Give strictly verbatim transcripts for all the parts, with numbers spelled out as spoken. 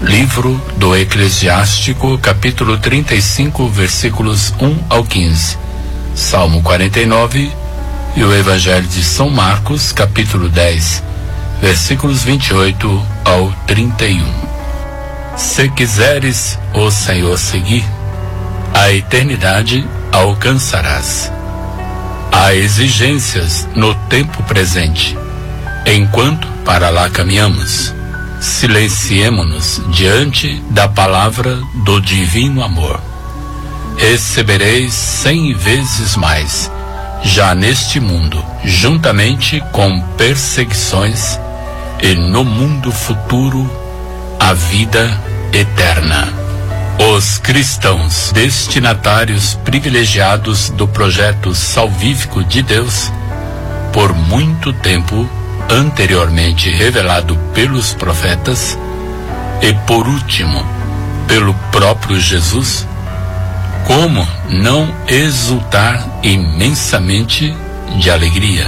Livro do Eclesiástico, capítulo trinta e cinco, versículos um ao quinze. Salmo quarenta e nove e o Evangelho de São Marcos, capítulo dez, versículos vinte e oito ao trinta e um. Se quiseres, ó Senhor, seguir, a eternidade alcançarás. Há exigências no tempo presente, enquanto para lá caminhamos. Silenciemo-nos diante da palavra do divino amor. Recebereis cem vezes mais, já neste mundo, juntamente com perseguições, e no mundo futuro, a vida eterna. Os cristãos, destinatários privilegiados do projeto salvífico de Deus, por muito tempo anteriormente revelado pelos profetas e por último pelo próprio Jesus, como não exultar imensamente de alegria?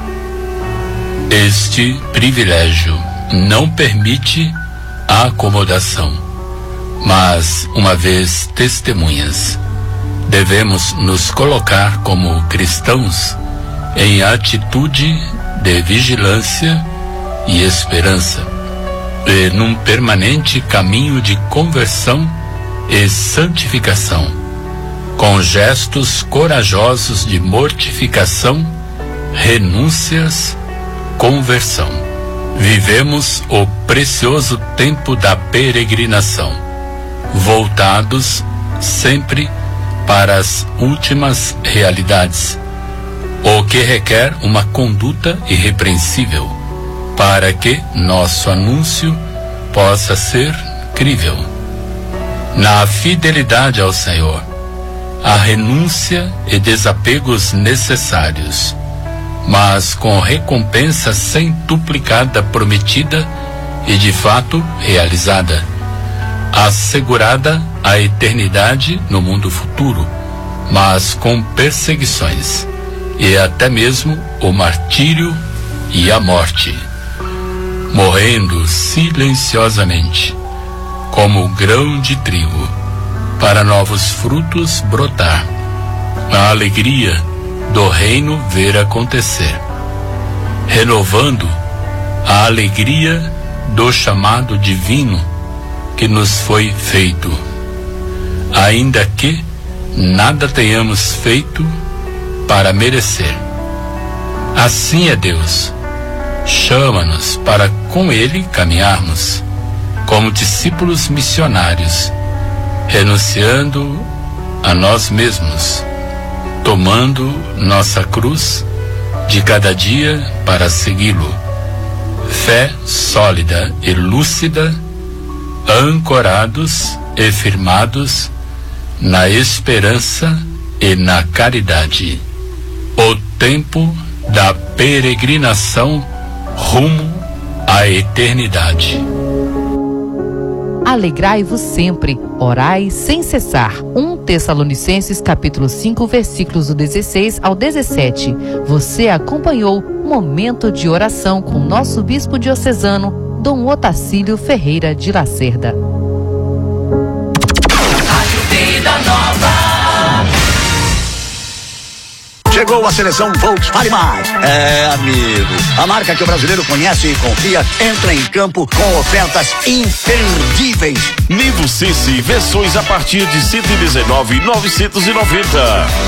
Este privilégio não permite a acomodação, mas, uma vez testemunhas, devemos nos colocar como cristãos em atitude de vigilância e esperança, e num permanente caminho de conversão e santificação, com gestos corajosos de mortificação, renúncias, conversão. Vivemos o precioso tempo da peregrinação, voltados sempre para as últimas realidades, o que requer uma conduta irrepreensível, para que nosso anúncio possa ser crível. Na fidelidade ao Senhor, a renúncia e desapegos necessários, mas com recompensa centuplicada prometida e de fato realizada, assegurada a eternidade no mundo futuro, mas com perseguições e até mesmo o martírio e a morte, morrendo silenciosamente como grão de trigo, para novos frutos brotar, a alegria do reino ver acontecer, renovando a alegria do chamado divino que nos foi feito, ainda que nada tenhamos feito para merecer. Assim é Deus, chama-nos para com Ele caminharmos como discípulos missionários, renunciando a nós mesmos, tomando nossa cruz de cada dia para segui-lo. Fé sólida e lúcida, ancorados e firmados na esperança e na caridade. O tempo da peregrinação rumo à eternidade. Alegrai-vos sempre, orai sem cessar. um Tessalonicenses capítulo cinco, versículos do dezesseis ao dezessete. Você acompanhou Momento de Oração com nosso bispo diocesano, Dom Otacílio Ferreira de Lacerda. Vida Nova. Chegou a seleção Volkswagen Mais. É, amigo, a marca que o brasileiro conhece e confia entra em campo com ofertas imperdíveis. Nivo Sense, versões a partir de cento e dezenove mil novecentos e noventa.